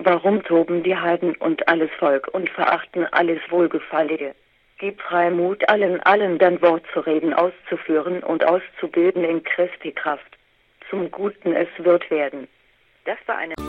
Warum toben die Heiden und alles Volk und verachten alles Wohlgefallige? Gib Freimut allen dein Wort zu reden, auszuführen und auszubilden in Christi Kraft. Zum Guten es wird werden. Das war eine